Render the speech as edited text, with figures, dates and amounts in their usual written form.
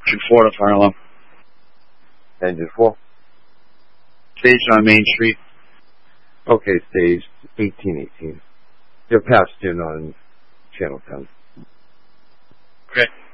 Engine 4 to fire alarm. Engine 4. Staged on Main Street. Okay, staged 1818. You're passed in on Channel 10. Okay.